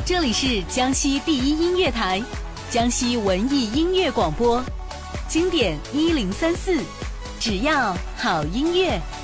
这里是江西第一音乐台，江西文艺音乐广播，经典1034，只要好音乐。